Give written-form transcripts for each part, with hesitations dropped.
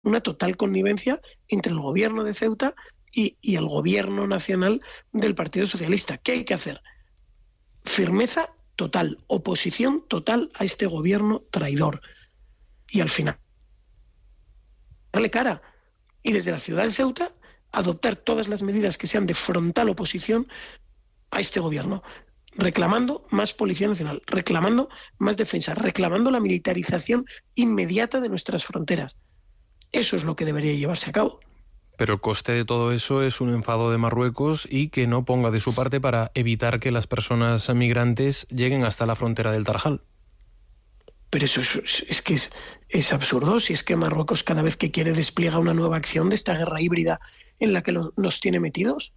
una total connivencia entre el gobierno de Ceuta y el gobierno nacional del Partido Socialista. ¿Qué hay que hacer? Firmeza total, oposición total a este gobierno traidor. Y al final, darle cara. Y desde la ciudad de Ceuta, adoptar todas las medidas que sean de frontal oposición a este gobierno, reclamando más Policía Nacional, reclamando más defensa, reclamando la militarización inmediata de nuestras fronteras. Eso es lo que debería llevarse a cabo. Pero el coste de todo eso es un enfado de Marruecos y que no ponga de su parte para evitar que las personas migrantes lleguen hasta la frontera del Tarjal. Pero eso es que es absurdo. Si es que Marruecos cada vez que quiere despliega una nueva acción de esta guerra híbrida en la que nos tiene metidos.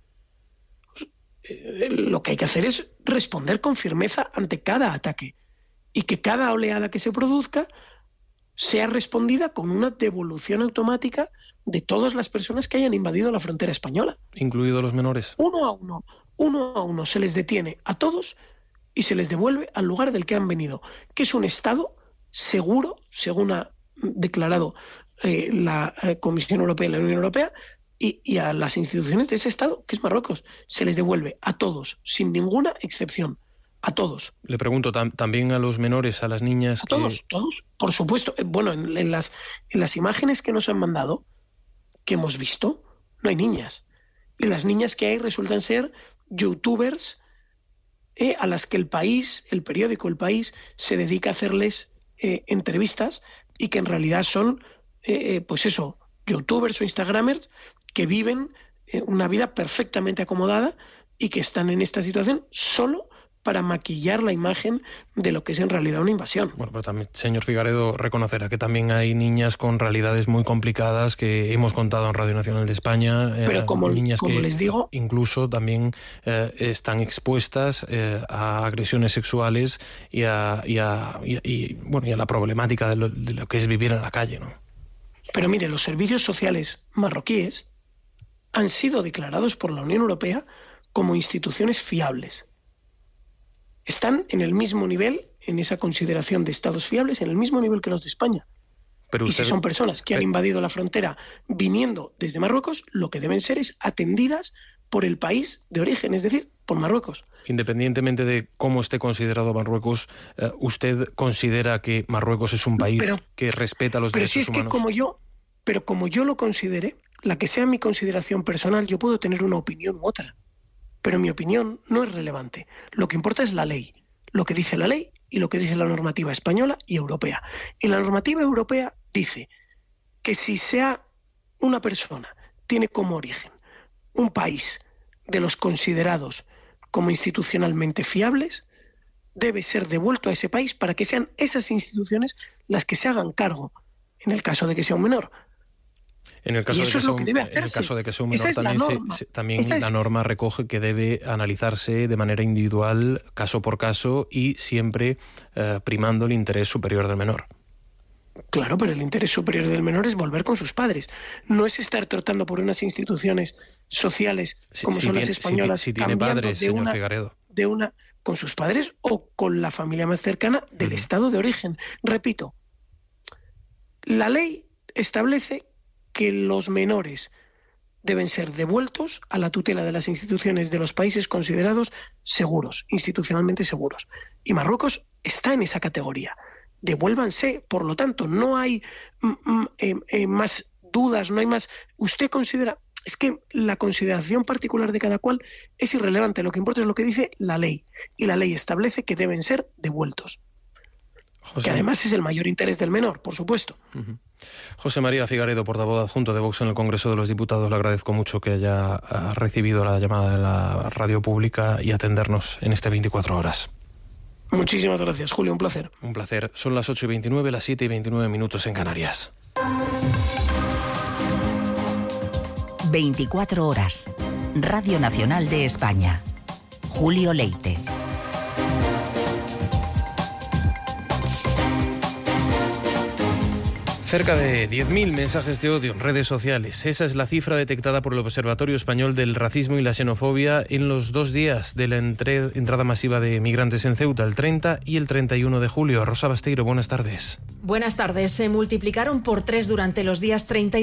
Lo que hay que hacer es responder con firmeza ante cada ataque y que cada oleada que se produzca sea respondida con una devolución automática de todas las personas que hayan invadido la frontera española. Incluidos los menores. Uno a uno se les detiene a todos y se les devuelve al lugar del que han venido, que es un Estado seguro, según ha declarado la Comisión Europea y la Unión Europea, y a las instituciones de ese Estado, que es Marruecos. Se les devuelve a todos, sin ninguna excepción. A todos. Le pregunto, ¿también a los menores, a las niñas? A todos, por supuesto. Bueno, en las imágenes que nos han mandado, que hemos visto, no hay niñas. Y las niñas que hay resultan ser youtubers a las que el periódico El País, se dedica a hacerles entrevistas y que en realidad son, youtubers o instagramers que viven una vida perfectamente acomodada y que están en esta situación solo para maquillar la imagen de lo que es en realidad una invasión. Bueno, pero también, señor Figaredo, reconocerá que también hay niñas con realidades muy complicadas que hemos contado en Radio Nacional de España. Pero niñas como que les digo, incluso también están expuestas a agresiones sexuales y a la problemática de lo que es vivir en la calle, ¿no? Pero mire, los servicios sociales marroquíes han sido declarados por la Unión Europea como instituciones fiables. Están en el mismo nivel, en esa consideración de estados fiables, en el mismo nivel que los de España. Pero si son personas que han invadido la frontera viniendo desde Marruecos, lo que deben ser es atendidas por el país de origen, es decir, por Marruecos. Independientemente de cómo esté considerado Marruecos, ¿usted considera que Marruecos es un país que respeta los derechos humanos? Pero como yo lo considere, la que sea mi consideración personal, yo puedo tener una opinión u otra. Pero mi opinión no es relevante. Lo que importa es la ley, lo que dice la ley y lo que dice la normativa española y europea. Y la normativa europea dice que si una persona tiene como origen un país de los considerados como institucionalmente fiables, debe ser devuelto a ese país para que sean esas instituciones las que se hagan cargo, en el caso de que sea un menor. En el caso de que sea un menor, también la norma recoge que debe analizarse de manera individual, caso por caso, y siempre primando el interés superior del menor. Claro, pero el interés superior del menor es volver con sus padres. No es estar tratando por unas instituciones sociales como son las españolas. Si tiene padres, señor Figaredo. Con sus padres o con la familia más cercana del estado de origen. Repito, la ley establece que los menores deben ser devueltos a la tutela de las instituciones de los países considerados seguros, institucionalmente seguros. Y Marruecos está en esa categoría. Devuélvanse, por lo tanto, no hay más dudas, no hay más. Usted considera, es que la consideración particular de cada cual es irrelevante, lo que importa es lo que dice la ley. Y la ley establece que deben ser devueltos. José, que además es el mayor interés del menor, por supuesto. José María Figaredo, portavoz adjunto de Vox en el Congreso de los Diputados, le agradezco mucho que haya recibido la llamada de la radio pública y atendernos en este 24 horas. Muchísimas gracias, Julio, un placer. Un placer. Son las 8:29, las 7:29 minutos en Canarias. 24 horas. Radio Nacional de España. Julio Leite. Cerca de 10.000 mensajes de odio en redes sociales. Esa es la cifra detectada por el Observatorio Español del Racismo y la Xenofobia en los 2 días de la entrada masiva de migrantes en Ceuta, el 30 y el 31 de julio. Rosa Basteiro, buenas tardes. Buenas tardes. Se multiplicaron por 3 durante los días 30 y